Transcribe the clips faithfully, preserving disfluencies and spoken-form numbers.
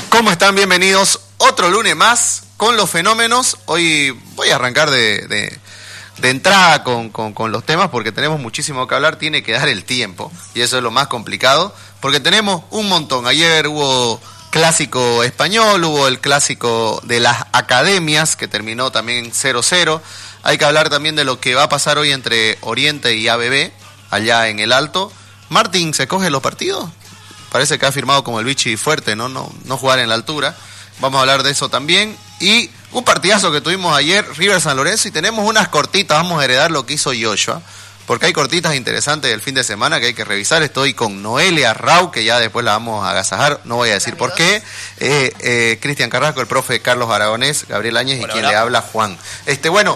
¿Cómo están? Bienvenidos otro lunes más con los fenómenos. Hoy voy a arrancar de, de, de entrada con, con, con los temas porque tenemos muchísimo que hablar. Tiene que dar el tiempo y eso es lo más complicado porque tenemos un montón. Ayer hubo clásico español, hubo el clásico de las academias que terminó también cero cero. Hay que hablar también de lo que va a pasar hoy entre Oriente y A B B allá en el Alto. Martín, ¿se coge los partidos? Parece que ha firmado como el bichi fuerte, ¿no? No, no jugar en la altura. Vamos a hablar de eso también. Y un partidazo que tuvimos ayer, River San Lorenzo, y tenemos unas cortitas. Vamos a heredar lo que hizo Joshua, porque hay cortitas interesantes del fin de semana que hay que revisar. Estoy con Noelia Rau, que ya después la vamos a agasajar. No voy a decir por qué. Eh, eh, Cristian Carrasco, el profe Carlos Aragonés, Gabriel Áñez y quien le habla, Juan. Este, bueno,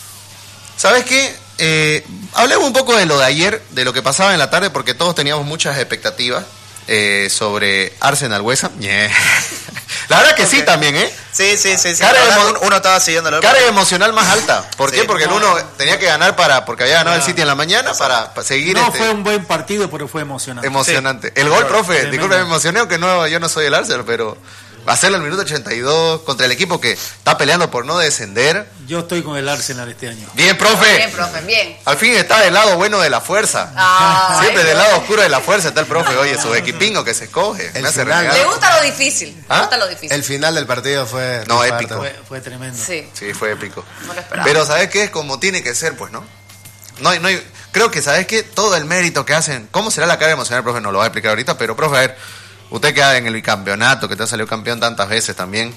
¿sabes qué? Eh, hablemos un poco de lo de ayer, de lo que pasaba en la tarde, porque todos teníamos muchas expectativas. Eh, sobre Arsenal West Ham. Yeah. La verdad que okay. Sí también, ¿eh? Sí, sí, sí. sí. Carga emo- emo- uno estaba siguiendo. Carga emocional más alta. ¿Por sí, qué? Porque no, el uno tenía que ganar para porque había ganado no, el City en la mañana para, para seguir. No, este... fue un buen partido, pero fue emocionante. Emocionante. Sí. El gol, profe, disculpe, me emocioné, aunque no, yo no soy el Arsenal, pero hacerlo al minuto ochenta y dos contra el equipo que está peleando por no descender. Yo estoy con el Arsenal este año. Bien, profe. Bien, profe, bien. Al fin está del lado bueno de la fuerza. Ay, Siempre no. del lado oscuro de la fuerza está el profe. Oye, su equipingo que se escoge. El Me hace final, renegar. Le gusta lo difícil. Le ¿Ah? gusta lo difícil. El final del partido fue... No, fue épico. Fue, fue tremendo. Sí. Sí, fue épico. No lo esperaba. Pero ¿sabes qué? Es como tiene que ser, pues, ¿no? No hay, no hay, creo que, ¿sabes qué? Todo el mérito que hacen. ¿Cómo será la carga emocional, profe? No lo va a explicar ahorita, pero, profe, a ver, usted que en el bicampeonato, que te ha salido campeón tantas veces también,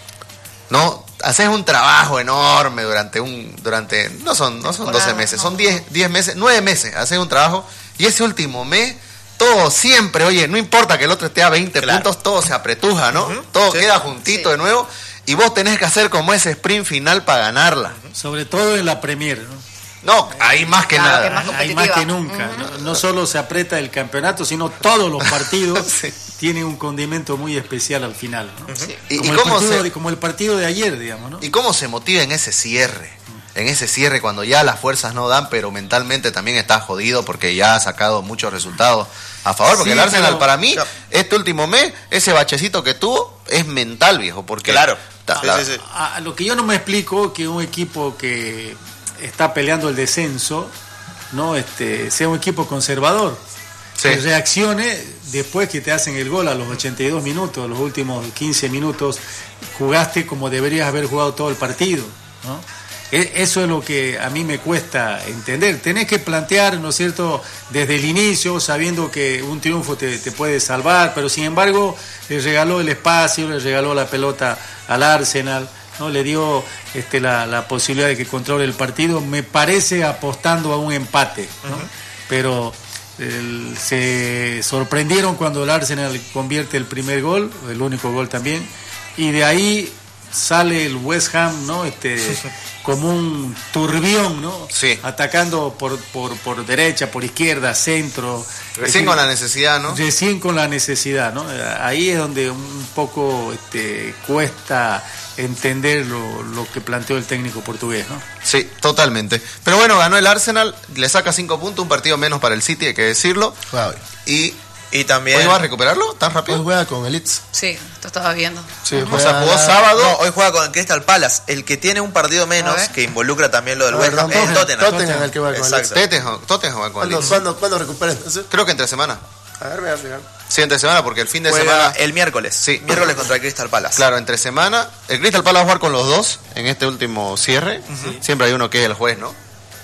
¿no? Haces un trabajo enorme durante un, durante, no son, no son doce meses, son diez, diez meses, nueve meses, haces un trabajo, y ese último mes, todo siempre, oye, no importa que el otro esté a veinte claro. puntos, todo se apretuja, ¿no? Uh-huh. Todo sí. queda juntito sí. de nuevo, y vos tenés que hacer como ese sprint final para ganarla. Uh-huh. Sobre todo en la Premier, ¿no? No, hay más que claro, nada. que más hay más que nunca. Uh-huh. No, no solo se aprieta el campeonato, sino todos los partidos sí. tienen un condimento muy especial al final, ¿no? Sí. ¿Y, como, y el cómo partido, se, como el partido de ayer, digamos, ¿no? ¿Y cómo se motiva en ese cierre? En ese cierre cuando ya las fuerzas no dan, pero mentalmente también está jodido porque ya ha sacado muchos resultados a favor. Porque sí, el Arsenal, pero, para mí, no. este último mes, ese bachecito que tuvo es mental, viejo. Porque claro. Ta, sí, la, sí, sí. A, a lo que yo no me explico que un equipo que está peleando el descenso, no, este, sea un equipo conservador. Sí. Que reaccione después que te hacen el gol a los ochenta y dos minutos, los últimos quince minutos, jugaste como deberías haber jugado todo el partido, ¿no? Eso es lo que a mí me cuesta entender. Tenés que plantear, ¿no es cierto?, desde el inicio, sabiendo que un triunfo te, te puede salvar, pero sin embargo le regaló el espacio, le regaló la pelota al Arsenal, ¿no? Le dio este, la, la posibilidad de que controle el partido, me parece apostando a un empate, ¿no? Uh-huh. Pero el, se sorprendieron cuando el Arsenal convierte el primer gol, el único gol también, y de ahí sale el West Ham, ¿no? Este, como un turbión, ¿no? Sí. Atacando por, por, por derecha, por izquierda, centro. Recién con la necesidad, ¿no? Recién con la necesidad, ¿no? Ahí es donde un poco este, cuesta entender lo, lo que planteó el técnico portugués, ¿no? Sí, totalmente. Pero bueno, ganó el Arsenal, le saca cinco puntos, un partido menos para el City, hay que decirlo. Wow. Y... Y también... ¿Hoy va a recuperarlo tan rápido? Hoy juega con el Leeds. Sí, lo estaba viendo. Sí, o sea, jugó sábado. No, hoy juega con el Crystal Palace. El que tiene un partido menos, que involucra también lo del West Ham, es el Tottenham. Tottenham el que va con el Leeds. Tottenham, Tottenham va con el Leeds. ¿Cuándo, ¿Cuándo recupera entonces? Creo que entre semana. A ver, voy a fijar. Sí, entre semana, porque el fin de juega semana... el miércoles. Sí. Miércoles contra el Crystal Palace. Claro, entre semana. El Crystal Palace va a jugar con los dos en este último cierre. Uh-huh. Siempre hay uno que es el juez, ¿no?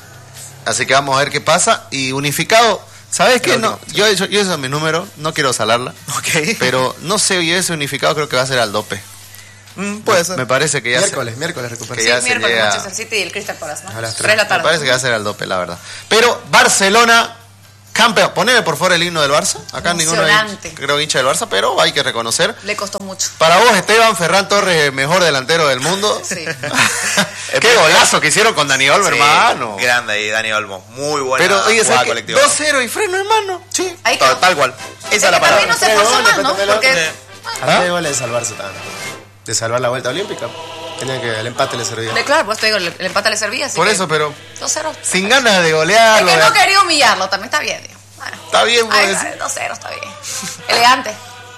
Así que vamos a ver qué pasa. Y unificado... ¿Sabes qué? No, yo, yo, yo eso es mi número, no quiero salarla. Okay. Pero no sé, yo ese unificado creo que va a ser al dope. Mm, puede ser. Me parece que ya miércoles, se, miércoles recupera. Que sí, ya miércoles, llega... Manchester City y el Crystal Palace, ¿no? A las tres de la tarde. Me parece que va a ser al dope, la verdad. Pero Barcelona, campeón. Poneme por favor el himno del Barça. Acá ninguno hay, creo hincha del Barça, pero hay que reconocer. Le costó mucho. Para vos, Esteban Ferran Torres, mejor delantero del mundo. Sí. Qué golazo que hicieron con Dani Olmo, sí, hermano. Grande ahí, Dani Olmo. Muy buena pero, oye, jugada colectiva. dos cero y freno, hermano. Sí, ahí tal, tal cual. Esa es, es la palabra. También no se esforzó más, ¿no? Porque... Ahora hay goles de salvarse también. De salvar la vuelta olímpica. Tenía que el empate le servía. De claro, pues te digo, el, el empate le servía. Así por que eso, pero... dos cero. Sin ganas de golearlo. Es que no de... quería humillarlo, también está bien. Digo. Bueno, está bien, pues. dos cero, está bien. Elegante.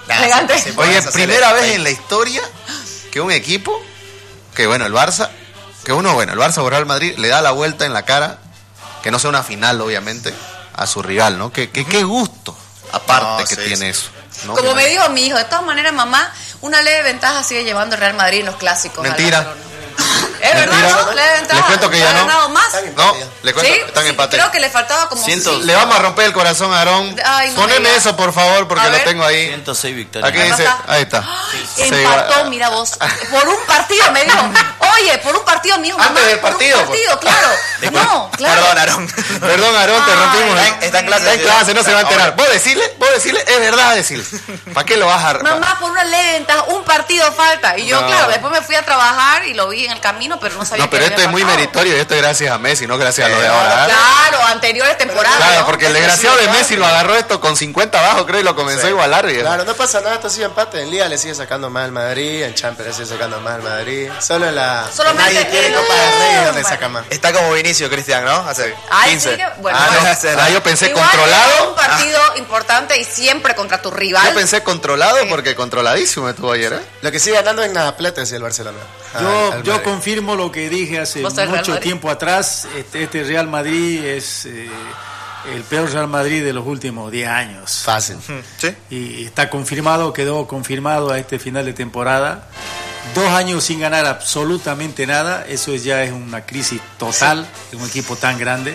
Nah, Elegante. sí, sí, Oye, hacer primera el- vez en la historia que un equipo, que bueno, el Barça, que uno, bueno, el Barça o Real Madrid le da la vuelta en la cara, que no sea una final, obviamente, a su rival, ¿no? Que, que qué gusto, aparte No, que sí, tiene sí. eso. ¿no? Como Que- me dijo mi hijo, de todas maneras, mamá, una leve ventaja sigue llevando el Real Madrid en los clásicos. al Mentira. Barcelona. Es verdad, Mentira. ¿no? Leve ventaja. Les cuento que ya Ha no. ganado más. No, le cuento ¿Sí? que están en Sí, empate. creo que le faltaba como Ciento- cinco. Le vamos a romper el corazón a Aarón. Ay, no Poneme me digas. eso, por favor, porque A lo ver. tengo ahí. ciento seis victorias. Aquí Acá dice, está. ahí está. Se Empató, va- mira vos. Por un partido me dijo. Oye, por un partido me dijo. Antes mamá, del partido, Por un partido, claro. No, claro. Perdón, Aarón. Perdón, Aarón, te Ay, rompimos. Está en- está en clase. Está en clase, no se va a enterar. Vos decirle, vos decirle, es verdad decirle. ¿Para qué lo vas a...? Mamá, por una leve ventaja, un partido falta. Y yo, No. claro, después me fui a trabajar y lo vi en el camino, pero no sabía No, pero que esto es había muy pasado. meritorio y esto es gracias a Messi, no gracias a lo de Eh, ahora. ¿eh? Claro, anteriores temporadas. Claro, ¿no? porque el Esto desgraciado sí, de ¿verdad? Messi lo agarró esto con cincuenta abajo, creo, y lo comenzó a igualar. Y Claro, no pasa nada, esto sigue empate. En Liga le sigue sacando más al Madrid, en Champions le sigue sacando más al Madrid. Solo en la. Solamente nadie quiere el- Copa del Rey donde Bueno. saca más. Está como Vinicio, Cristian, ¿no? Hace Ay, quince. sí que- bueno, Ah, no, bueno. ese era- ah, yo pensé Igual controlado. era un partido importante y siempre contra tu rival. Yo pensé controlado porque controladísimo estuvo ayer, ¿eh? Lo que sigue ganando es Nadaplete, sí, el Barcelona. Yo, Al- al yo Madrid. confirmo lo que dije hace ¿Vos sos del Real mucho Madrid? tiempo atrás. Este, este Real Madrid es eh, el peor Real Madrid de los últimos diez años. Fácil. Sí. Y está confirmado, quedó confirmado a este final de temporada. Dos años sin ganar absolutamente nada, eso ya es una crisis total de un equipo tan grande,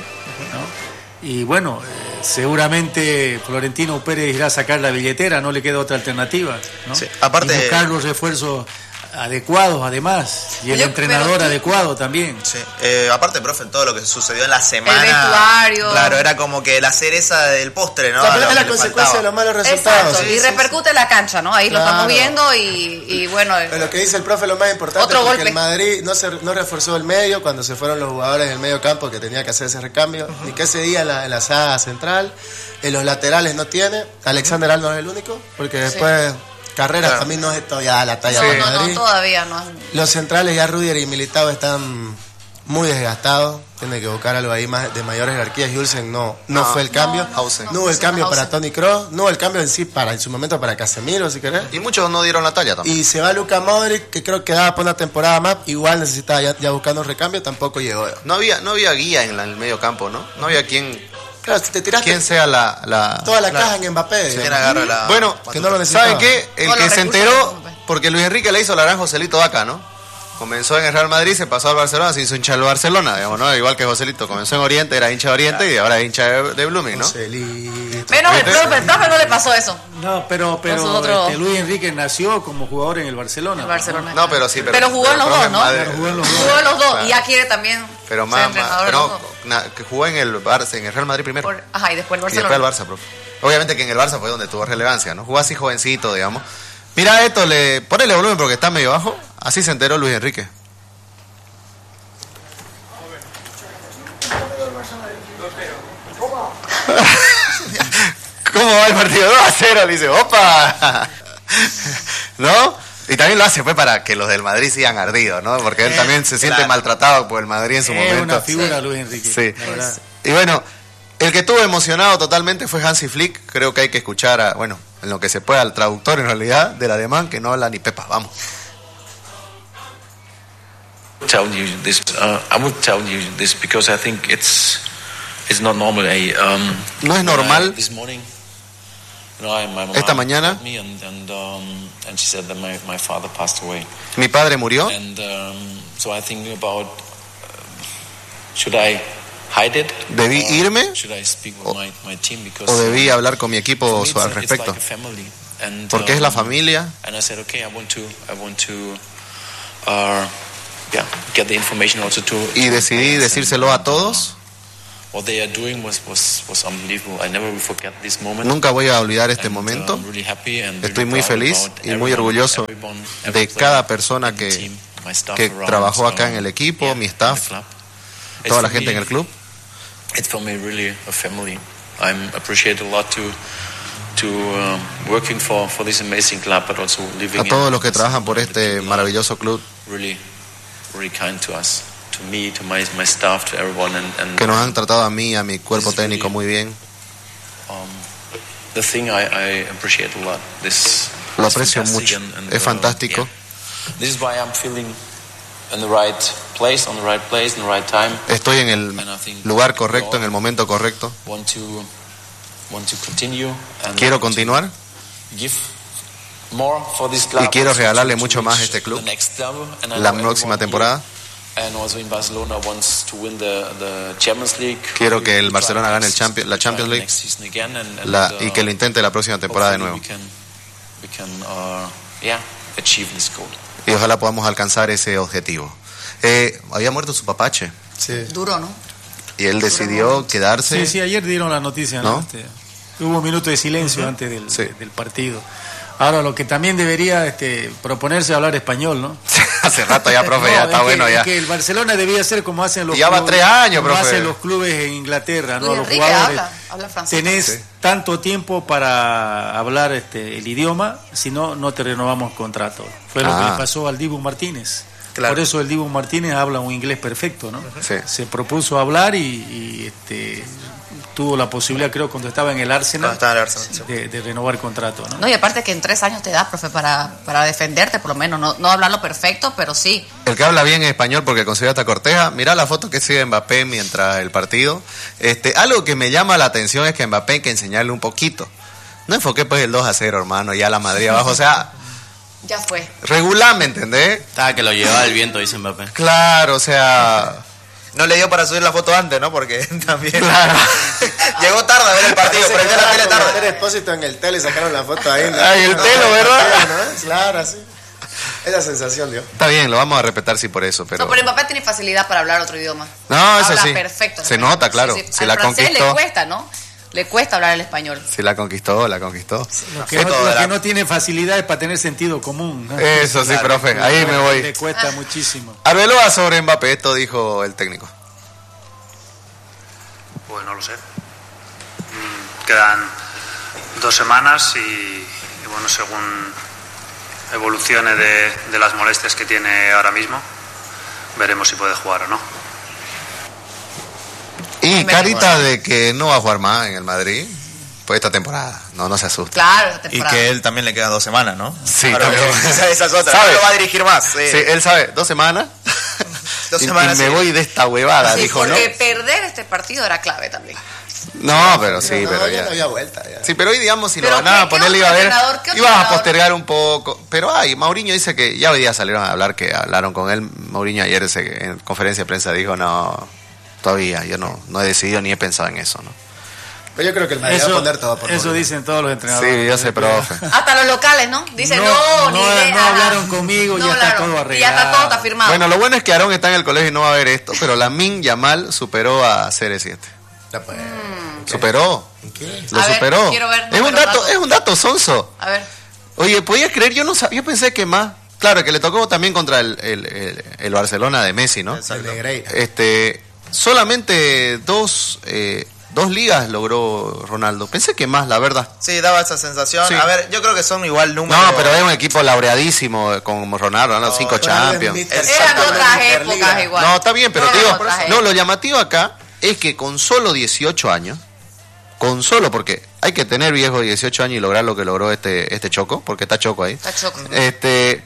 ¿no? Y bueno, eh, seguramente Florentino Pérez irá a sacar la billetera, no le queda otra alternativa, ¿no? Sí, aparte- Y buscar los refuerzos adecuados además, y el Yo- entrenador pero- adecuado también. Sí. Eh, aparte, profe, en todo lo que sucedió en la semana. vestuario. Claro, era como que la cereza del postre, ¿no? O sea, pero Lo es que la le consecuencia faltaba. de los malos resultados. Exacto, Sí, y sí, repercute en la cancha, ¿no? Ahí lo Claro. estamos viendo y, y bueno, Pero lo que dice el profe, lo más importante, Otro porque golpe. el Madrid no se no reforzó el medio cuando se fueron los jugadores del medio campo que tenía que hacer ese recambio, ni que ese día en la, en la saga central, en los laterales no tiene, Alexander Arnold es el único, porque después Carreras Claro. también no es todavía la talla no, del no, no, Madrid. todavía no. Los centrales ya Rudiger y Militao están muy desgastados, tiene que buscar algo ahí más de mayor jerarquía. Julsen no, no, No, fue el cambio, no, no, no, hubo el no, cambio no, para Hausen. Toni Kroos, no hubo el cambio en sí para en su momento para Casemiro, si querés. Y muchos no dieron la talla tampoco. Y se va Luka Modric, que creo que daba por una temporada más, igual necesitaba ya, ya buscando un recambio, tampoco llegó. No había, no había guía en, la- en el medio campo, ¿no? No había quien, Claro, si te tiraste quien sea la... la... toda la Claro. caja en Mbappé. Si digamos. quieren agarrar la. Bueno, que no lo necesitaba. ¿saben qué? El Todos que los se recursos enteró, que tuvo. porque Luis Enrique le hizo la gran Joselito Vaca, ¿no? Comenzó en el Real Madrid, se pasó al Barcelona, se hizo hincha del Barcelona, digamos, ¿no? Igual que Joselito, comenzó en Oriente, era hincha de Oriente y ahora es hincha de, de Blooming, ¿no? Joselito. Menos el ¿Viste? profe, el profe no le pasó eso. No, pero, pero Nosotros- este, Luis Enrique nació como jugador en el Barcelona. El Barcelona. No, pero sí, pero... Pero jugó en los profe dos, ¿no? Madre- Pero jugó en los dos. Jugó en los dos Claro. y ya quiere también Pero ser más, más entrenador pero en los no, dos. na- que jugó en el Barça, en el Real Madrid primero. Por- ajá, y después el Y después Barcelona. al Barça, profe. Obviamente que en el Barça fue donde tuvo relevancia, ¿no? Jugó así jovencito, digamos. Mira esto, le ponele volumen porque está medio bajo. Así se enteró Luis Enrique. ¿Cómo va el partido? dos a cero, le dice, ¡opa! ¿No? Y también lo hace pues para que los del Madrid sigan ardidos, ¿no? Porque él Eh, también se siente claro. maltratado por el Madrid en su Es momento. una figura Sí. Luis Enrique. Sí. la verdad. Y bueno, el que estuvo emocionado totalmente fue Hansi Flick. Creo que hay que escuchar, a, bueno, en lo que se pueda, al traductor en realidad del alemán que no habla ni pepa. Vamos. Tell you this. Uh, I would tell you this because I think it's it's not normal. I, um, No es when normal. I- this morning, you know, I, my mom Esta mañana. called me and and, um, and she said that my, my father passed away. Mi padre murió. And um, so I think about um, should I hide it? ¿Debí or irme? Should I speak with O- my, my team because ¿O debí hablar con mi equipo for me it's, al it's respecto? like a family. And, Porque es la um, familia. And I said, okay, I want to, I want to, uh, yeah, get the information also to. Y to decidí players decírselo and, a todos. uh, What they are doing was, was, was unbelievable. I never will forget this moment. Nunca voy a olvidar este And, uh, momento. I'm really happy and Estoy really muy proud feliz about y muy everyone, orgulloso everyone, de every cada player persona in the que, team, my staff que around, trabajó acá en um, el equipo, yeah, mi in the staff, club. It's toda la for gente me- en el club. It's for me really a family. I'm appreciate a lot to to um, working for, for this amazing club, but also living A todos in los que this- trabajan por the este people are maravilloso club, really, really kind to us, to me, to my my staff, to everyone, and, and que nos han tratado a mí, a mi cuerpo This is técnico really- muy bien. um, the thing I, I appreciate a lot. This Lo aprecio mucho. Es fantástico. Estoy en el lugar correcto, en el momento correcto. Quiero continuar. Y quiero regalarle mucho más a este club la próxima temporada. Quiero que el Barcelona gane el Champions, la Champions League la, y que lo intente la próxima temporada de nuevo. Y ojalá podamos alcanzar ese objetivo. Eh, había muerto su papache. Sí. Duro, ¿no? Y él decidió quedarse. Sí, sí, ayer dieron la noticia, ¿no? ¿no? Este, hubo un minuto de silencio uh-huh. antes del, sí. del partido. Ahora, lo que también debería este, proponerse hablar español, ¿no? Hace rato ya, profe, no, ya está que, bueno ya. Que el Barcelona debía ser como hacen los ya clubes. va tres años, como profe. hacen los clubes en Inglaterra, ¿no? Luis Los Enrique jugadores. habla, habla francés. Tenés sí. tanto tiempo para hablar este, el idioma, si no, no te renovamos contrato. Fue lo ah. que le pasó al Dibu Martínez. Claro. Por eso el Dibu Martínez habla un inglés perfecto, ¿no? Sí. Se propuso hablar y, y este, tuvo la posibilidad, creo, cuando estaba en el Arsenal, no, estaba en el Arsenal sí. de, de renovar contrato, ¿no? No, y aparte que en tres años te da, profe, para, para defenderte, por lo menos. No, no hablarlo perfecto, pero sí. El que habla bien español porque consiguió hasta Corteja. Mirá la foto que sigue Mbappé mientras el partido. Este, algo que me llama la atención es que Mbappé hay que enseñarle un poquito. No enfoqué pues el dos a cero, hermano, ya la Madrid abajo, o sea... Ya fue. Regular, ¿me entendés? Estaba que lo llevaba el viento, dice Mbappé. Claro, o sea... No le dio para subir la foto antes, ¿no? Porque también... Claro. Llegó tarde a ver el partido, pero ya la tele tarde. El Expósito en el tele sacaron la foto ahí. ¿no? Ay, el telo, ¿verdad? ¿no? Claro, así. Esa sensación, Dios. Está bien, lo vamos a respetar sí por eso, pero... No, pero Mbappé tiene facilidad para hablar otro idioma. No, eso Habla sí. perfecto. Se nota, claro. Sí, sí. Si Al la francés conquistó... le cuesta, ¿no? Le cuesta hablar el español. Si la conquistó, la conquistó. Lo que, no, lo que no tiene facilidad es para tener sentido común, ¿no? Eso sí, claro, profe, ahí me voy. Le cuesta ah. muchísimo. Arbeloa sobre Mbappé, esto dijo el técnico. Pues no lo sé. Quedan dos semanas y, y bueno, según evolucione de, de las molestias que tiene ahora mismo, veremos si puede jugar o no. Y carita de que no va a jugar más en el Madrid, pues esta temporada, no, no se asusta. Claro, esta temporada. Y que él también le quedan dos semanas, ¿no? Sí, ahora, también. Esa, esa es otra, ¿Sabe? no lo va a dirigir más. Sí, sí él sabe, dos semanas. dos y, semanas. Y me sí. voy de esta huevada, sí, dijo, porque ¿no? perder este partido era clave también. No, pero sí, pero, no, pero ya. ya. No había vuelta, ya. Sí, pero hoy, digamos, si pero lo ganaba, ¿qué, ponerle qué iba a ver, ¿qué ibas a entrenador? postergar un poco. Pero ay, Mourinho dice que ya hoy día salieron a hablar, que hablaron con él. Mourinho ayer se, en conferencia de prensa dijo, no, todavía, yo no, no he decidido ni he pensado en eso, ¿no? Pero yo creo que el Madrid va a poner todo por Eso Mourinho. dicen todos los entrenadores. Sí, yo sé, profe. Hasta los locales, ¿no? Dicen, no, no, ni no, idea. no hablaron conmigo, no ya está hablaron. todo Y arreglado. ya está todo, está firmado. Bueno, lo bueno es que Aarón está en el colegio y no va a ver esto, pero Lamine Yamal superó a C R siete. Ya, pues, Mm. ¿Superó? ¿qué? Lo A ver, superó. quiero ver, es un números, dato, datos. es un dato sonso. A ver. Oye, ¿podías creer? Yo no sab... yo pensé que más. Claro, que le tocó también contra el, el, el, el Barcelona de Messi, ¿no? El de Grey. Este, solamente dos, eh, dos ligas logró Ronaldo. Pensé que más, la verdad. Sí, daba esa sensación. Sí. A ver, yo creo que son igual números. No, pero es un equipo laureadísimo como Ronaldo, ¿no? No, Cinco Ronaldo Champions. es Eran Exacto, otras la épocas Superliga. igual. No, está bien, pero Eran te digo, otras no, épocas. lo llamativo acá es que con solo dieciocho años, con solo, porque hay que tener viejo de dieciocho años y lograr lo que logró este, este Choco, porque está Choco ahí. Está choco. Este,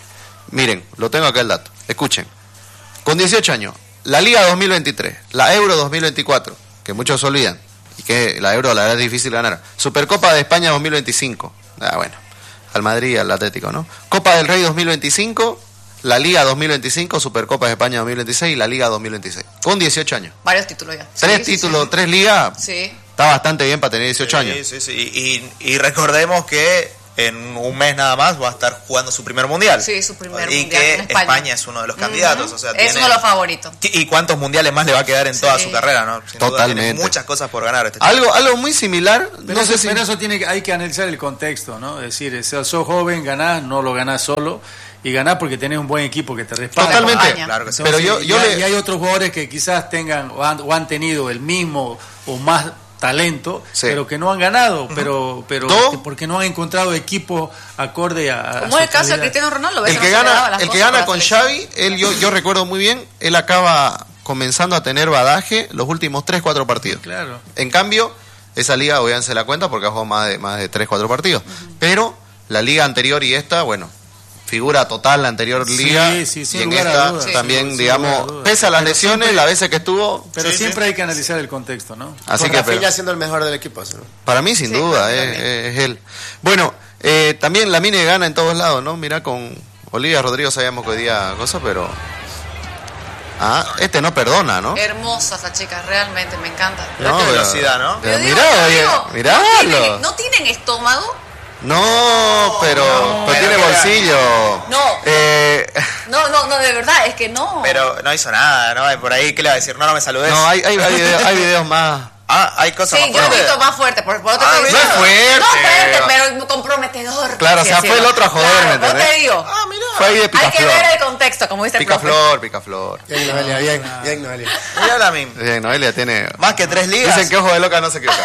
miren, lo tengo acá el dato. Escuchen. Con dieciocho años, la Liga dos mil veintitrés, la Euro dos mil veinticuatro, que muchos se olvidan, y que la Euro la verdad es difícil ganar. Supercopa de España dos mil veinticinco. Ah, bueno. Al Madrid, al Atlético, ¿no? Copa del Rey dos mil veinticinco, la Liga dos mil veinticinco, Supercopa de España dos mil veintiséis y la Liga dos mil veintiséis. Con dieciocho años. Varios títulos ya. Tres Sí, sí, títulos, sí. tres ligas. Sí. Está bastante bien para tener dieciocho años. Sí, sí, sí. Y, y recordemos que en un mes nada más va a estar jugando su primer mundial. Sí, su primer y mundial que en España. España es uno de los candidatos. Ujú. O sea, Es tiene... uno de los favoritos. ¿Y cuántos mundiales más le va a quedar en Sí. toda su carrera? ¿no? Sin duda Totalmente. tiene muchas cosas por ganar este chico. Algo, algo muy similar, Pero, no eso, sé si... pero eso tiene que, hay que analizar el contexto, ¿no? Es decir, o sea, sos joven, ganás, no lo ganás solo, y ganás porque tenés un buen equipo que te respalda. Totalmente. acompaña. Claro que sí. Pero yo, y, yo hay, le... y hay otros jugadores que quizás tengan o han, o han tenido el mismo o más talento, Sí. pero que no han ganado, pero pero ¿Todo? este, porque no han encontrado equipo acorde a, a Como su es el caso de calidad. Cristiano Ronaldo. ¿ves? El No que se le daba gana, las el que cosas gana para con la selección. Xavi, él yo, yo recuerdo muy bien, él acaba comenzando a tener badaje los últimos tres cuatro partidos. Claro. En cambio, esa liga, obviamente se la cuenta porque ha jugado más de, más de tres cuatro partidos. Pero la liga anterior y esta, bueno, figura total la anterior liga, sí, sí, sin y en lugar a esta dudas, también, sin digamos, lugar a dudas. pese a las Pero lesiones, siempre- las veces que estuvo, Pero Sí, siempre sí. hay que analizar el contexto, ¿no? así Con que Rafinha pero- siendo el mejor del equipo. ¿sí? para mí sin Sí, duda para mí es, también. es él. Bueno, eh, también Lamine gana en todos lados, ¿no? Mira, con Olivia Rodrigo sabíamos que hoy día cosa, pero ah, este no perdona, ¿no? Hermosa esa chica, realmente, me encanta. No, qué pero- velocidad, ¿no? pero Yo digo, mirá, yo oye, digo, miralo. ¿no tienen, ¿no tienen estómago? No, pero, pero pero tiene mira. bolsillo. No. Eh, No, no, no, de verdad, es que no. Pero no hizo nada, ¿no? Por ahí, ¿qué le va a decir? No, no me saludes. no, hay, hay, hay, videos, hay videos más. Ah, hay cosas Sí, más yo he fuertes. visto más fuerte, por, por otro Ah, te digo. mira, no es fuerte. No fuerte, pero comprometedor. Claro, o por sea, así fue el decirlo. otro a joder, Claro, ¿me por entendés? te digo. Ah, mira. Fue ahí de Hay que picaflor. ver el contexto, como dice el profe. Picaflor, picaflor. Bien, Noelia, bien, bien, Noelia. Mira la min. Bien, Noelia tiene... Más que tres ligas. Dicen que ojo de loca no se equivoca.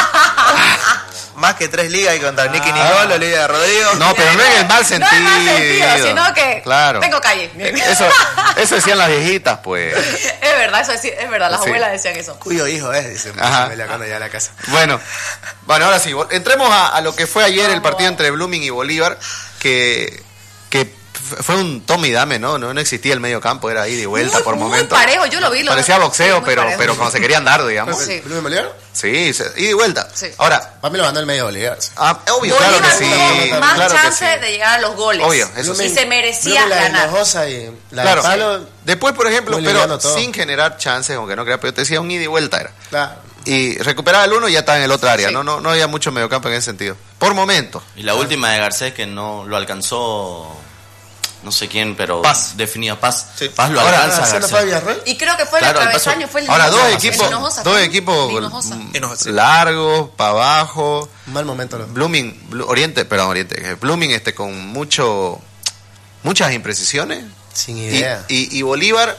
Más que tres ligas y contra Nicky Nicole, Olivia Rodrigo. No, pero no en el mal sentido. No en mal sentido, sino que Claro. tengo calle. Eso, eso decían las viejitas, pues. Es verdad, eso es, es verdad, las Sí. abuelas decían eso. Cuyo hijo es, dice Ajá. Noelia cuando llega a la casa. Bueno, bueno, ahora sí, vol- entremos a, a lo que fue ayer el partido entre Blooming y Bolívar, que, que f- fue un tome y dame, ¿no? No, no existía el medio campo, era ida y vuelta Muy, por muy momentos. parejo, yo lo vi, lo- Parecía boxeo, sí, muy pero, parejo. pero cuando se querían dar, digamos. Sí. ¿Blue Bolívar? Sí, se- ida y vuelta. Sí. Ahora, Para mí lo ganó el medio Bolívar. sí. ah, obvio, Bolívar claro que sí. tuvo más claro que chance sí. de llegar a los goles. Obvio, eso sí. Y se merecía Blue, la de ganar. Hinojosa y la Claro. de Palo. Después, por ejemplo, Muy pero liviano todo. sin generar chances, aunque no crea, pero yo te decía un ida y vuelta era. Claro. Y recuperaba el uno y ya estaba en el otro área, Sí. ¿no? No, no había mucho mediocampo en ese sentido. Por momentos. Y la última de Garcés que no lo alcanzó, no sé quién, pero Paz. definía Paz. Sí. Paz lo Ahora, alcanza a ¿Haciendo fue Garcés. Villarreal? Y creo que fue Claro, el el paso- travesaño, fue el Ahora, dos Hinojosa, equipos, el Hinojosa, dos fue equipos Hinojosa. mm, Hinojosa, sí. largos, para abajo. Un mal momento. lo- Blooming, Blu- Oriente, perdón, Oriente. eh, Blooming este, con mucho muchas imprecisiones. Sin Y, idea. y, y Bolívar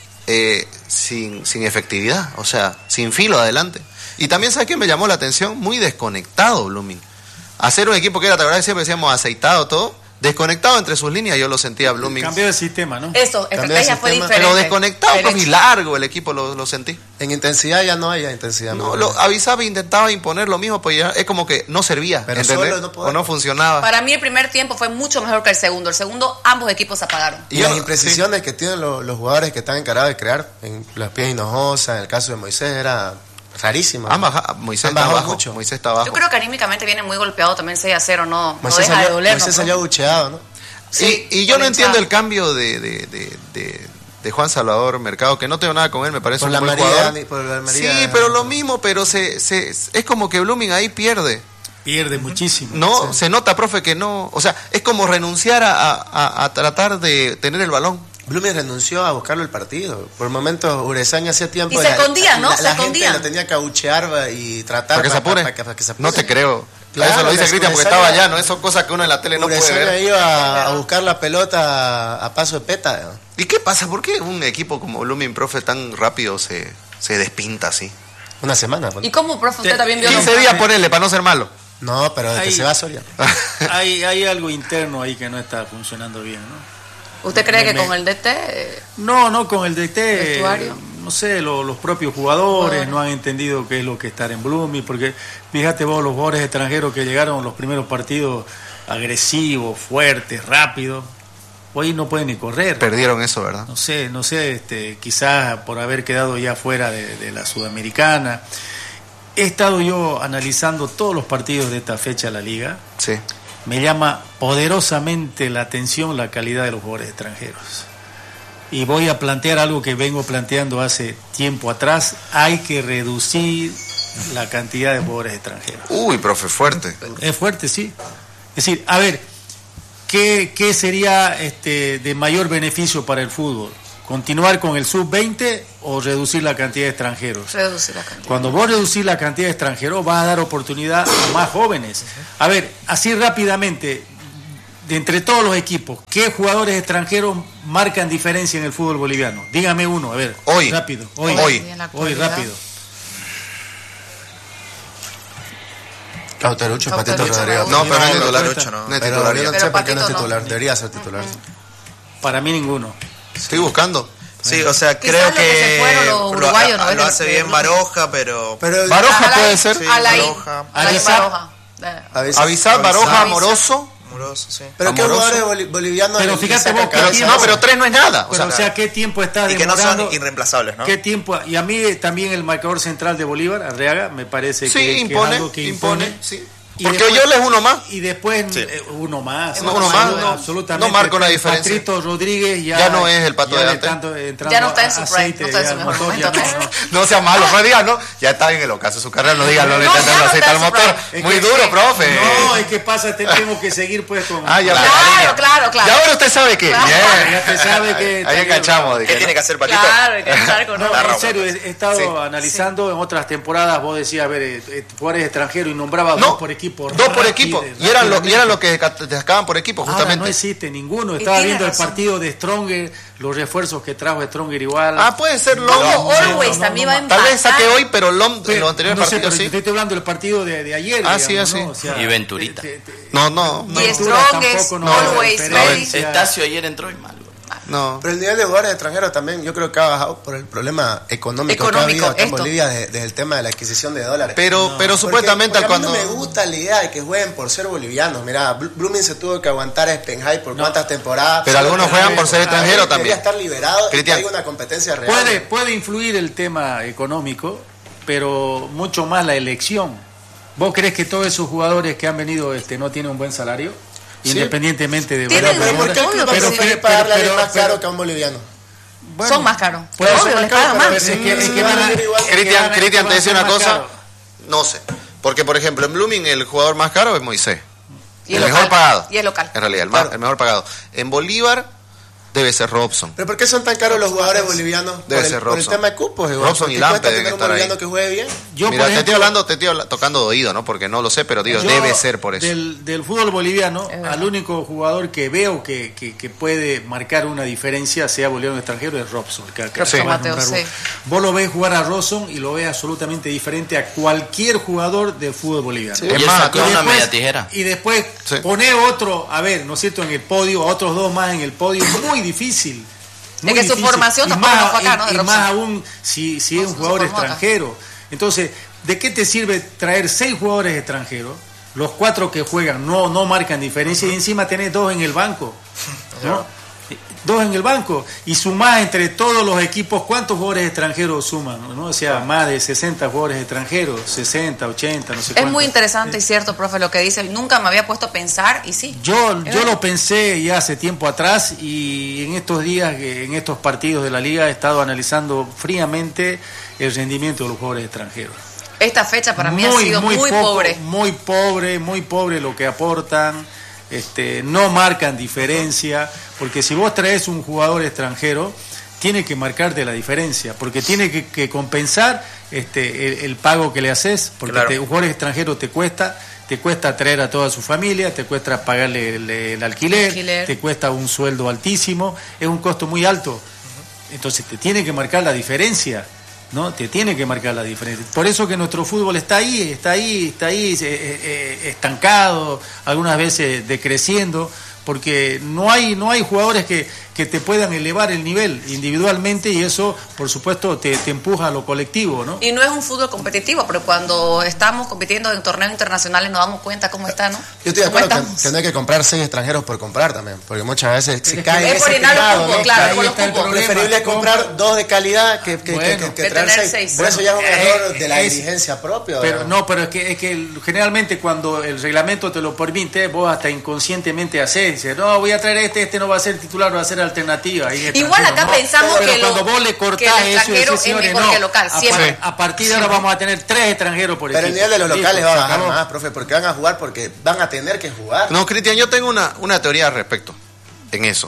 eh, sin, sin efectividad, o sea, sin filo adelante. Y también, ¿sabes qué me llamó la atención? Muy desconectado Blooming. Hacer un equipo que era, ¿te acuerdas que siempre decíamos aceitado todo? Desconectado entre sus líneas, yo lo sentía Blooming. Cambió de sistema, ¿no? Eso, Cambió estrategia de fue sistema. diferente. Pero desconectado pues, Derecho. y largo el equipo, lo, lo sentí. En intensidad ya no hay ya intensidad. No, muy lo buena. avisaba e intentaba imponer lo mismo, pues ya es como que no servía, Pero ¿entendés? solo no podía. O no funcionaba. Para mí el primer tiempo fue mucho mejor que el segundo. El segundo, ambos equipos se apagaron. Y Yo las no- imprecisiones que tienen los, los jugadores que están encargados de crear, en las pies Hinojosa, en el caso de Moisés, era rarísimo. Han bajado- Moisés Han está bajado abajo. mucho. Moisés está abajo. Yo creo que anímicamente viene muy golpeado también seis a cero, no, no Moisés deja de salió, doler. Moisés salió bucheado, ¿no? Sí, y yo no entiendo el cambio de, de, de, de, de Juan Salvador Mercado, que no tengo nada con él, me parece Por un la buen María, jugador. ni por la María- Sí, pero lo mismo, pero se, se es como que Blooming ahí pierde. Pierde muchísimo. No, se nota, profe, que no, o sea, es como renunciar a, a, a tratar de tener el balón. Blooming renunció a buscarlo el partido. Por momentos, Urezaña hacía tiempo. Y se escondían, ¿no? La, Se la gente escondían. lo tenía que abuchear y tratar Para que se apure. para que- para que se apure. No te creo. Claro, Eso lo dice la Cristian porque Urezaña- estaba allá, ¿no? Eso son cosas que uno en la tele no puede Urezaña ver. iba a buscar la pelota a, a paso de peta. ¿no? ¿Y qué pasa? ¿Por qué un equipo como Blooming, profe, tan rápido se, se despinta así? Una semana. pues. ¿Y cómo, profe, usted Te- también vio los- quince días ponerle para no ser malo. No, pero desde que Ahí- se va a Soria. Hay, hay algo interno ahí que no está funcionando bien, ¿no? ¿Usted cree que Me- con el D T eh, No, no, con el D T, ¿Vestuario? no sé, lo- los propios jugadores Jugadores. no han entendido qué es lo que es estar en Blooming, porque fíjate vos, los jugadores extranjeros que llegaron los primeros partidos agresivos, fuertes, rápidos, hoy no pueden ni correr. Perdieron eso, ¿verdad? No sé, no sé, este, quizás por haber quedado ya fuera de, de la Sudamericana. He estado yo analizando todos los partidos de esta fecha de la liga. Sí. Me llama poderosamente la atención la calidad de los jugadores extranjeros. Y voy a plantear algo que vengo planteando hace tiempo atrás. Hay que reducir la cantidad de jugadores extranjeros. Uy, profe, fuerte. Es fuerte, sí. Es decir, a ver, ¿qué, qué sería este, de mayor beneficio para el fútbol? ¿Continuar con el sub veinte o reducir la cantidad de extranjeros? reducir la cantidad? Cuando vos reducís la cantidad de extranjeros, vas a dar oportunidad a más jóvenes. A ver, así rápidamente, de entre todos los equipos, ¿qué jugadores extranjeros marcan diferencia en el fútbol boliviano? Dígame uno, a ver. Hoy. Rápido. Hoy. Hoy. En la Hoy, actualidad. rápido. Cauterucho, Patito Cauterucho, Rodríguez. No, pero no es No, titular. Cauterucho no. No es Pero titular. yo no ya. sé Pero por qué no es Patito no. titular. Debería ser titular. Para mí ninguno. Estoy buscando. Sí, o sea, Quizás creo lo que que, se fueron los lo- uruguayos, ¿no? lo, De- hace de- bien de- Baroja, pero... Pero Baroja Alain- puede ser. Sí, Alain- Baroja. Alain Avisar. Baroja. Eh, Avisa- Avisar, Avisar. Baroja, Avisa. Moroso. Amoroso, sí. Pero qué jugadores boli- bolivianos. Pero le- le fíjate sacan vos, cabeza. ¿qué No, pero tres no es nada. Pero, o sea, ¿qué tiempo estás Y que no demorando? son irreemplazables, ¿no? ¿Qué tiempo? Y a mí también el marcador central de Bolívar, Arriaga, me parece Sí, que, que impone, es algo que impone, impone. sí. Y Porque después- yo les uno más. Y después Sí. eh, uno más. No, uno más, no- absolutamente. no marca una diferencia. Patrito Rodríguez ya, Ya no es el Pato ya de le antes. tanto entrando Ya no está en a- su aceite, prime, no está en ya su el mejor motor ya momento. no- No sea malo, no digan, no. Ya está en el ocaso de su carrera, no digan, no le No, están ya dando no aceite está al en su motor. prime. Es Muy que- duro, profe. No, es que pasa, te- tengo que seguir pues con... Ah, ya, Claro, claro, claro. Y ahora usted sabe que. Claro. Bien. Ya te sabe que- Ahí enganchamos. ¿Qué dije, tiene ¿no? que hacer Paquito? Claro, hay que estar con No, uno. en serio, he he estado Sí. analizando en otras temporadas, vos decías, a ver, eh, eh, jugadores extranjeros y nombraba No, dos por equipo. dos por rápido, equipo. Y eran los y eran los rápidamente. que destacaban por equipo, Ahora justamente. no existe ninguno. Y Estaba tiene viendo el razón. partido de Stronger, los refuerzos que trajo Stronger igual. Ah, puede ser Como Lom. Always no, también no, va a no. Tal empatar. vez saque hoy, pero Lom en Pero, los anteriores no sé, partidos pero sí. te estoy hablando del partido de, de ayer. Ah, sí, digamos, así. ¿no? O sea, Y Venturita. te- te- No, no, no. Y Ventura Strongest, tampoco no, Always pero- ready. Estacio ayer entró y mal. no. Pero el nivel de jugadores extranjeros también yo creo que ha bajado por el problema económico, que ha Económico, habido acá en esto. Bolivia de- desde el tema de la adquisición de dólares. Pero, pero Porque- supuestamente porque a mí cuando. no me gusta la idea de que jueguen por ser bolivianos. Mira, Bl- Blooming se tuvo que aguantar a Spenhai por cuántas temporadas. Pero algunos Solo juegan por ser que extranjeros debería también. estar liberado y que Cristian. haya una competencia real. Puede, puede influir el tema económico, pero mucho más la elección. ¿Vos crees que todos esos jugadores que han venido este, no tienen un buen salario? Sí. Independientemente de... Tienen Pero, pero ¿por qué el club Obvio que prefiere sí. pagarle a alguien pero- más caro pero- que a un boliviano? Bueno, Son más caros. puede Obvio, ser les más caro, pagan pero más. es- Es que, es Mm, que van a- igual. es que van Cristian, a- Cristian, van te a decía ser una más cosa. caros. No sé. Porque, por ejemplo, en Blooming el jugador más caro es Moisés. Y el es mejor local. pagado. Y es local. En realidad, el, más- Claro. el mejor pagado. En Bolívar debe ser Robson. ¿Pero por qué son tan caros los jugadores bolivianos? Debe por, el, ser por el Robson. tema de cupos. igual. Robson y ¿Qué Lampe cuesta deben tener un estar boliviano ahí. que juegue bien? Yo, Mira, por te estoy ejemplo, hablando, te estoy habla- tocando de oído, ¿no? Porque no lo sé, pero digo, yo debe ser por eso. Del, del fútbol boliviano, Es verdad. al único jugador que veo que, que, que puede marcar una diferencia, sea boliviano o extranjero, es Robson. Que, que Sí. acabas de Mateo, nombrar sí. vos. Vos lo ves jugar a Robson y lo ves absolutamente diferente a cualquier jugador del fútbol boliviano. Sí. Y Es él más, sacó Y una después- media tijera. Y después Sí. poner otro, a ver, ¿no es cierto?, en el podio, a otros dos más en el podio, muy difícil. Muy Es que su difícil. formación Y tampoco más, no fue acá, y- ¿no? De y Robson. más aún si, si es No, un se jugador formó acá. extranjero. Entonces, ¿de qué te sirve traer seis jugadores extranjeros? Los cuatro que juegan no, no marcan diferencia y encima tenés dos en el banco. ¿no? Dos en el banco. Y sumás entre todos los equipos, ¿cuántos jugadores extranjeros suman? ¿no? O sea, más de sesenta jugadores extranjeros, sesenta, ochenta, no sé Es cuántos. muy interesante y cierto, profe, lo que dice. Nunca me había puesto a pensar y sí. Yo, Es yo verdad. lo pensé ya hace tiempo atrás y en estos días, eh, en estos partidos de la liga, he estado analizando fríamente el rendimiento de los jugadores extranjeros. Esta fecha para mí ha sido muy, poco, pobre. Muy pobre, muy pobre lo que aportan, este, no marcan diferencia, porque si vos traes un jugador extranjero, tiene que marcarte la diferencia, porque tiene que, que compensar este, el, el pago que le haces, porque Claro. te- un jugador extranjero te cuesta, te cuesta traer a toda su familia, te cuesta pagarle el, el alquiler, Alquiler. te cuesta un sueldo altísimo, es un costo muy alto. Entonces te tiene que marcar la diferencia, ¿no? Te tiene que marcar la diferencia. Por eso que nuestro fútbol está ahí, está ahí, está ahí, eh, eh, estancado, algunas veces decreciendo, porque no hay, no hay jugadores que, que te puedan elevar el nivel individualmente y eso, por supuesto, te, te empuja a lo colectivo, ¿no? Y no es un fútbol competitivo, pero cuando estamos compitiendo en torneos internacionales nos damos cuenta cómo está, ¿no? Yo estoy de ¿Cómo acuerdo que, estamos? que no hay que comprar seis extranjeros por comprar también, porque muchas veces se que cae en es por ese llenar los pecado, cupos, ¿no? claro, Ahí por los está el cupos. problema. Preferible comprar dos de calidad que, que, Bueno. que, que Que traer tener seis. seis. Por eso ya es un Eh, error de la es- dirigencia propia. Pero ¿verdad? no, pero es que, es que el- generalmente cuando el reglamento te lo permite, vos hasta inconscientemente haces, dices, no, voy a traer este, este no va a ser titular, va a ser alternativa. Ahí es Igual extranjero, acá ¿no? pensamos Pero que lo- cuando vos le que cortás el eso y extranjero decís, es señores, mejor no, que el local, a, par- siempre. a partir de ahora vamos a tener tres extranjeros por Pero el equipo. nivel de los Listo, locales va a se bajar acabó. más, profe, porque van a jugar porque van a tener que jugar. No, Cristian, yo tengo una, una teoría al respecto en eso.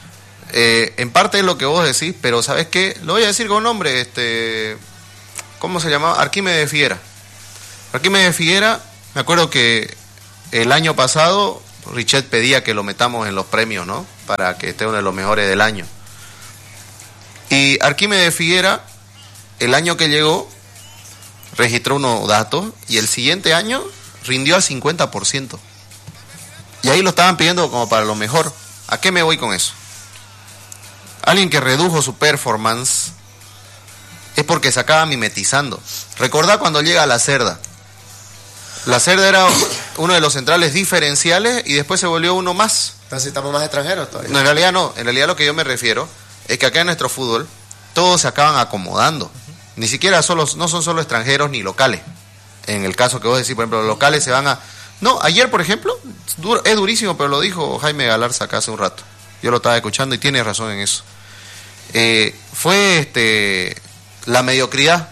Eh, en parte es lo que vos decís, pero ¿sabes qué? Lo voy a decir con nombre, este, ¿cómo se llamaba? Arquímedes Figuera. Arquímedes Figuera, me acuerdo que el año pasado Richet pedía que lo metamos en los premios, ¿no? Para que esté uno de los mejores del año. Y Arquímedes Figuera, el año que llegó, registró unos datos y el siguiente año rindió al cincuenta por ciento. Y ahí lo estaban pidiendo como para lo mejor. ¿A qué me voy con eso? Alguien que redujo su performance es porque se acaba mimetizando. Recordá cuando llega a la Cerda. La Cerda era uno de los centrales diferenciales y después se volvió uno más. Entonces estamos más extranjeros todavía. No, en realidad no. En realidad lo que yo me refiero es que acá en nuestro fútbol todos se acaban acomodando. Uh-huh. Ni siquiera solo, no son solo extranjeros ni locales. En el caso que vos decís, por ejemplo, los locales se van a... No, ayer, por ejemplo, es durísimo, pero lo dijo Jaime Galarza acá hace un rato. Yo lo estaba escuchando y tiene razón en eso. Eh, fue este la mediocridad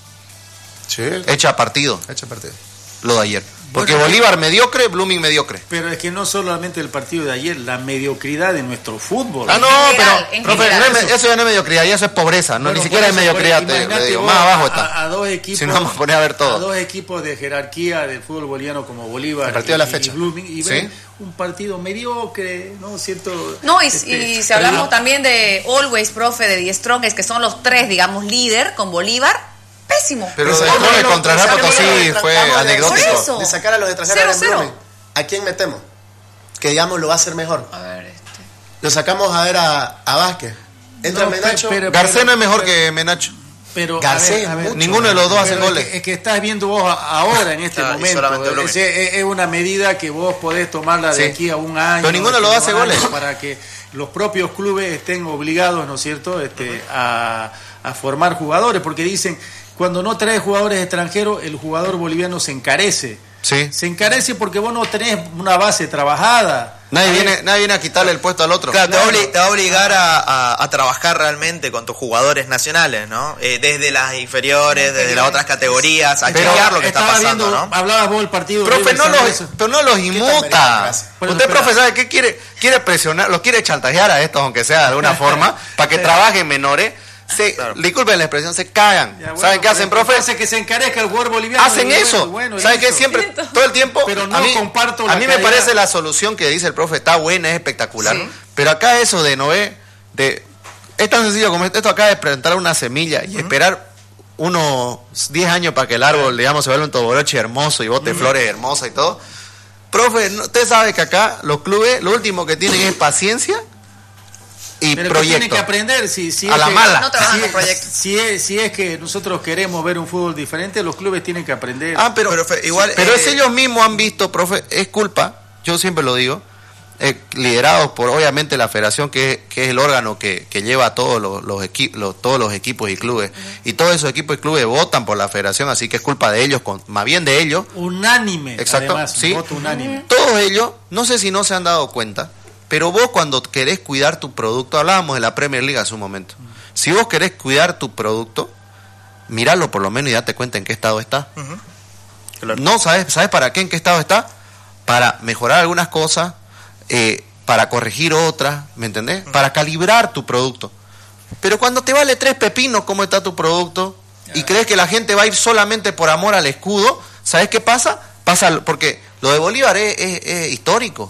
sí. hecha partido. Hecha partido. Lo de ayer. Porque bueno, Bolívar mediocre, Blooming mediocre. Pero es que no solamente el partido de ayer, la mediocridad de nuestro fútbol. Ah, no, general, pero profe, no es, eso ya no es mediocridad, ya eso es pobreza, no, bueno, ni siquiera es mediocridad, te, te digo, más abajo está. A, a dos equipos, si no vamos a poner a ver todo. A dos equipos de jerarquía del fútbol boliviano como Bolívar el partido y, de la fecha. y Blooming, y ¿sí? ven un partido mediocre, ¿no? Cierto. No, y, este, y si hablamos no. también de Always, profe, de The Strongest, que son los tres, digamos, líder con Bolívar. Pésimo. Pero lo de contra Real Potosí fue anecdótico. De sacar a los extranjeros en Blooming. ¿A quién metemos? Que digamos lo va a hacer mejor. A ver, este. Lo sacamos a ver a, a Vázquez. Entra no, Menacho. Pero, pero, Garcés no es mejor pero, que Menacho. Pero Garcés, a ver, a ver, ninguno de los dos hace goles. Es que, es que estás viendo vos ahora en este claro, momento. Es, es, es una medida que vos podés tomarla de sí. aquí a un año. Pero ninguno de los dos hace goles. Para que los propios clubes estén obligados, ¿no es cierto?, este, a, a formar jugadores, porque dicen, cuando no traes jugadores extranjeros, el jugador boliviano se encarece. Sí. Se encarece porque vos no tenés una base trabajada. Nadie viene, nadie viene a quitarle el puesto al otro. Claro, te va a, obli- te va a obligar a, a, a trabajar realmente con tus jugadores nacionales, ¿no? Eh, desde las inferiores, desde las otras categorías, a chequear lo que está pasando, viendo, ¿no? Hablabas vos del partido. Profe, no los, pero no los inmuta. Bueno, usted, espera. profe, ¿sabe qué quiere? Quiere presionar, los quiere chantajear a estos, aunque sea de alguna forma, para que trabajen menores. Se, claro. Disculpen la expresión, se cagan. Ya, bueno, ¿saben qué hacen, profe? Hace que se encarezca el jugador boliviano. Hacen eso. Bueno, ¿saben qué? Siempre, todo el tiempo. Pero no a mí, comparto. A mí me parece la solución que dice el profe está buena, es espectacular. Sí. Pero acá eso de no ve, de es tan sencillo como esto acá de plantar una semilla y uh-huh. esperar unos diez años para que el árbol, digamos, se vuelva un toboroche hermoso y bote uh-huh. flores hermosas y todo. Profe, usted sabe que acá los clubes, lo último que tienen es paciencia. Y pero proyecto. Tienen que aprender si, si a la que, mala. No trabajan con proyectos. Si es, si es que nosotros queremos ver un fútbol diferente, los clubes tienen que aprender. Ah, pero, pero igual. Pero eh, es ellos mismos han visto, profe, es culpa. Yo siempre lo digo, eh, liderados por obviamente la Federación, que, que es el órgano que, que lleva a todos los, los equipos, los, todos los equipos y clubes. Uh-huh. Y todos esos equipos y clubes votan por la Federación, así que es culpa de ellos, con, más bien de ellos. Unánime. Exacto. Además, ¿sí? Voto unánime. Todos ellos, no sé si no se han dado cuenta. Pero vos cuando querés cuidar tu producto, hablábamos de la Premier League hace un momento, si vos querés cuidar tu producto, miralo por lo menos y date cuenta en qué estado está. Uh-huh. Claro. No sabes, ¿sabes para qué, en qué estado está? Para mejorar algunas cosas, eh, para corregir otras, ¿me entendés? Uh-huh. Para calibrar tu producto. Pero cuando te vale tres pepinos cómo está tu producto y crees que la gente va a ir solamente por amor al escudo, ¿sabes qué pasa? Pasa porque lo de Bolívar es, es, es histórico.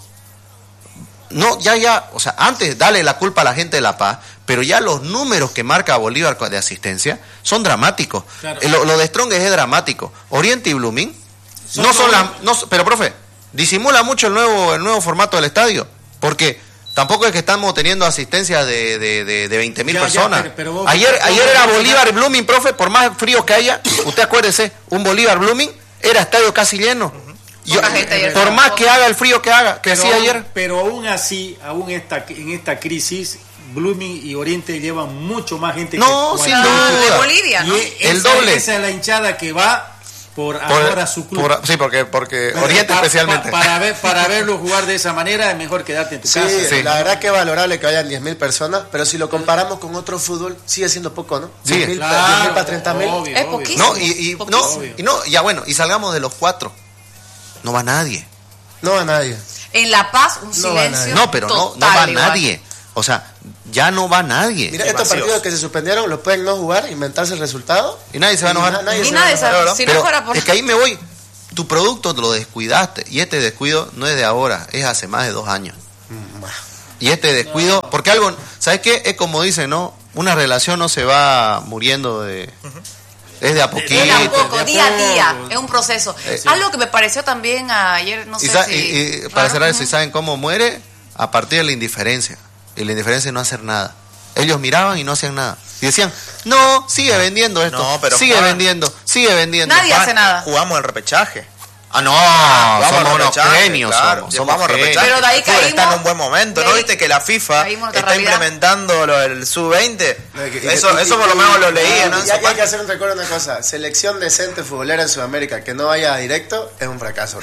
No, ya, ya, o sea, antes dale la culpa a la gente de La Paz, pero ya los números que marca Bolívar de asistencia son dramáticos. Claro. Lo, lo de Strongest es dramático. Oriente y Blooming son no son las, no, pero profe, disimula mucho el nuevo, el nuevo formato del estadio, porque tampoco es que estamos teniendo asistencia de, de, de, de veinte mil personas. Ya, pero, pero vos, ayer, ayer era Bolívar Blooming, profe, por más frío que haya, usted acuérdese, un Bolívar Blooming era estadio casi lleno. Yo, por más que haga el frío que haga, que hacía ayer. Pero aún así, aún esta, en esta crisis, Blooming y Oriente llevan mucho más gente. No, que sin duda. De Bolivia, ¿no? Y el esa, doble. Esa es la hinchada que va por, por amor a su club. Por, sí, porque, porque Oriente para, especialmente. Pa, para, ver, para verlo jugar de esa manera es mejor quedarte en tu sí, casa. Sí, la verdad que es valorable que vayan diez mil personas, pero si lo comparamos con otro fútbol, sigue siendo poco, ¿no? Sí, diez mil claro, para treinta mil. Es poquísimo. No, y, y, no, y no, ya bueno, y salgamos de los cuatro. No va nadie. No va nadie. En La Paz, un no silencio. No, pero no, no va igual. nadie. O sea, ya no va nadie. Mira, estos vacíos. Partidos que se suspendieron, los pueden no jugar, inventarse el resultado. Y nadie se va a enojar. Nadie y se nadie va a enojar. Si no fuera por... Es que ahí me voy. Tu producto lo descuidaste. Y este descuido no es de ahora, es hace más de dos años. Y este descuido, porque algo, ¿sabes qué? Es como dicen, ¿no? Una relación no se va muriendo de... Uh-huh. Es de a poquito. De a poco, día a día, es un proceso. Eh, sí. Algo que me pareció también ayer, no sé y sa- si... Y, y para cerrar eso, ¿y saben cómo muere? A partir de la indiferencia. Y la indiferencia es no hacer nada. Ellos miraban y no hacían nada. Y decían, no, sigue vendiendo esto, no, pero sigue jugaban, vendiendo, sigue vendiendo. Nadie jugaban, hace nada. Jugamos el repechaje. Ah, no, Vamos somos a unos repechaje, genios, claro, somos, ya somos vamos a genios. repechaje. Pero de ahí El fútbol está caímos- en un buen momento, de ¿no ahí viste que la FIFA caímos en otra está realidad. implementando lo del sub veinte? No, y que- Eso, y- eso y- por lo menos lo leí, y- ¿no? y En su hay, hay que página. hacer un recuerdo de una cosa. Selección decente futbolera en Sudamérica que no vaya directo es un fracaso.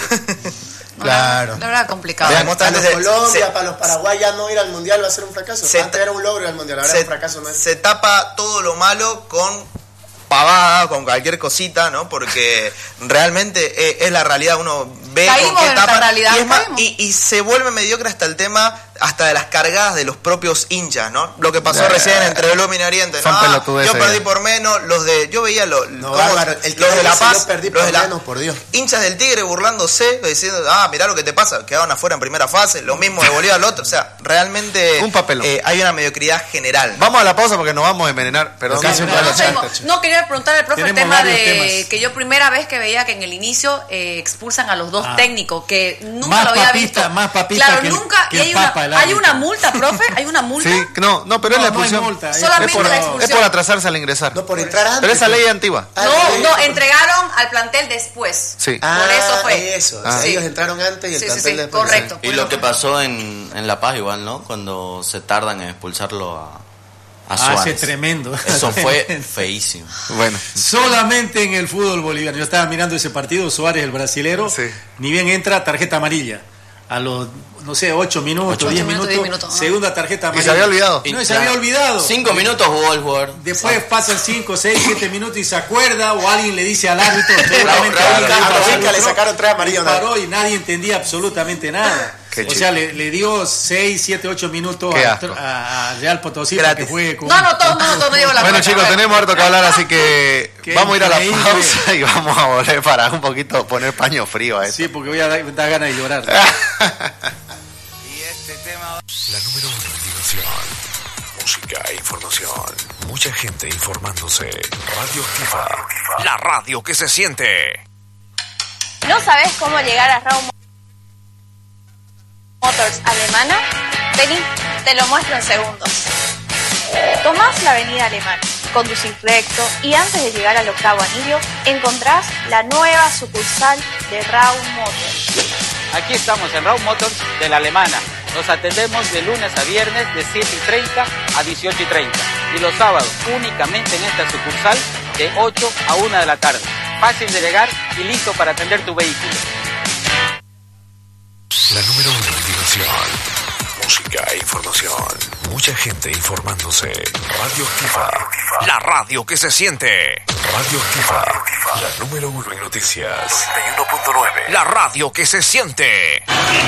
Claro. La verdad, complicado. Veamos, Para los Se- Colombia, se- para los Paraguay ya no ir al mundial va a ser un fracaso. se- Antes era un logro ir al mundial, ahora se, es un fracaso más. se tapa todo lo malo con pavada, con cualquier cosita, ¿no? Porque realmente es, es la realidad, uno ve Caímos con qué en esta tapan realidad, y, es más, caímos. y, y se vuelve mediocre hasta el tema, hasta de las cargadas de los propios hinchas, ¿no? Lo que pasó Eh, recién entre Belómeno y Oriente, son ¿no? Ah, pelotudeces. yo perdí por menos, los de, yo veía los, No, cómo- bárbaro, el que los de La dice, Paz, yo perdí los por de la- menos, por Dios. hinchas del Tigre burlándose, diciendo, ah, mirá lo que te pasa, quedaron afuera en primera fase, lo mismo de Bolívar al otro, o sea, realmente Un papelón. eh, hay una mediocridad general. Vamos a la pausa porque nos vamos a envenenar. Perdón. Casi un No, palo no, chanta, seguimos. che. No, quería preguntar al profe el Tenemos tema varios de temas. que yo primera vez que veía que en el inicio eh, expulsan a los dos Ah. técnicos, que nunca Más lo había papita, visto. más papita claro, que el- nunca. que y el hay, una, papa, el hay árbitro. una multa, profe, hay una multa. Sí, no, no, pero No, es la no hay expulsión. multa, es- Solamente es, por, la es expulsión. por atrasarse al ingresar. No por entrar antes. Pero esa ley es antigua. Ah, No, sí. no, entregaron al plantel después. Sí. Ah, Por eso fue. Eso, Ah. o sea, Sí. ellos entraron antes y el Sí, sí, plantel sí, después. correcto. Y lo que pasó en, en La Paz igual, ¿no? Cuando se tardan en expulsarlo a, a Ah, Suárez. es tremendo. Eso fue feísimo. Bueno. Solamente en el fútbol boliviano. Yo estaba mirando ese partido, Suárez, el brasilero, Sí. ni bien entra, tarjeta amarilla. A los, no sé, ocho minutos, Ocho diez minutos, minutos, diez minutos, ajá. segunda tarjeta Y amarilla. se había olvidado. No, y se había olvidado. Cinco minutos jugó el jugador. Después pasan cinco, seis, siete minutos y se acuerda o alguien le dice al árbitro, seguramente Raúl alguien Castro, le paró, Vinca le ¿no? sacaron tres amarillas, Y ¿no? paró y nadie entendía absolutamente nada. Qué O chido. sea, le, le dio seis, siete, ocho minutos Qué a, asco. a- a Real Potosí Gratis. para que juegue con... No, no, todo, no, no, no digo la Bueno, verdad. chicos, tenemos harto que hablar, así que Qué vamos a ir a la increíble. pausa y vamos a volver para un poquito poner paño frío a esto. Sí, porque voy a dar, dar ganas de llorar. La número uno en diversión, música e información. Mucha gente informándose. Radio Activa. La radio que se siente. ¿No sabes cómo llegar a Raum Motors Alemana? Vení, te lo muestro en segundos. Tomás la avenida Alemana, conducís recto y antes de llegar al octavo anillo encontrás la nueva sucursal de Raum Motors. Aquí estamos en Raum Motors de la Alemana. Los atendemos de lunes a viernes de siete y treinta a dieciocho y treinta. Y los sábados únicamente en esta sucursal de ocho a una de la tarde. Fácil de llegar y listo para atender tu vehículo. La número uno en diversión, música e información. Mucha gente informándose. Radio Activa. La radio que se siente. Radio Activa. La número uno en noticias. noventa y uno punto nueve. La radio que se siente.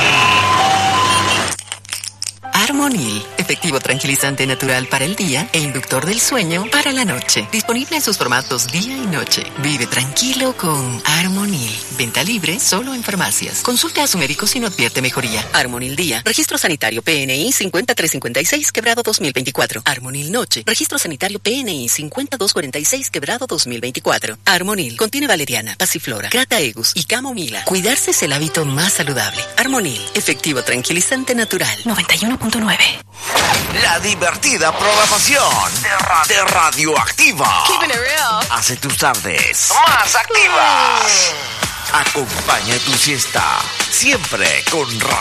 Armonil, efectivo tranquilizante natural para el día e inductor del sueño para la noche. Disponible en sus formatos día y noche. Vive tranquilo con Armonil. Venta libre solo en farmacias. Consulte a su médico si no advierte mejoría. Armonil Día. Registro sanitario P N I cincuenta y tres cincuenta y seis quebrado dos mil veinticuatro. Armonil Noche. Registro sanitario P N I cincuenta y dos cuarenta y seis quebrado dos mil veinticuatro. Armonil. Contiene valeriana, pasiflora, crataegus y camomila. Cuidarse es el hábito más saludable. Armonil. Efectivo tranquilizante natural. noventa y uno punto nueve. La divertida programación de, ra- de Radioactiva. Keeping it real. Hace tus tardes más activas. Acompaña tu siesta siempre con